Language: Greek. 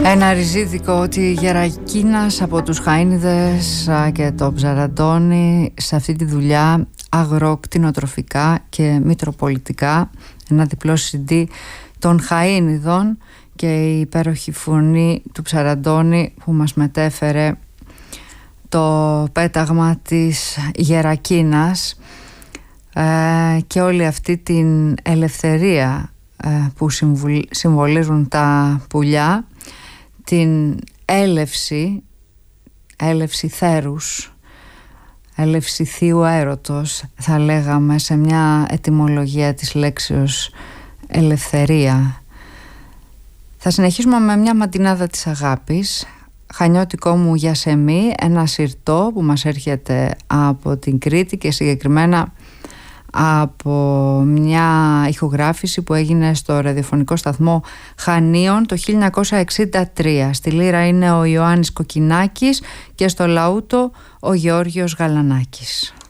Ένα ριζίδικο ότι Γερακίνας από τους Χαΐνιδες και το Ψαραντώνη σε αυτή τη δουλειά αγροκτηνοτροφικά και μητροπολιτικά, ένα διπλό CD των Χαΐνιδων και η υπέροχη φωνή του Ψαραντώνη που μας μετέφερε το πέταγμα της Γερακίνας και όλη αυτή την ελευθερία που συμβολίζουν τα πουλιά, την έλευση θέρους, έλευση θείου έρωτος, θα λέγαμε σε μια ετυμολογία της λέξεως ελευθερία. Θα συνεχίσουμε με μια ματινάδα της αγάπης, Χανιώτικο μου για σεμί, ένα συρτό που μας έρχεται από την Κρήτη και συγκεκριμένα από μια ηχογράφηση που έγινε στο ραδιοφωνικό σταθμό Χανίων το 1963. Στη λύρα είναι ο Ιωάννης Κοκκινάκης και στο λαούτο ο Γεώργιος Γαλανάκης.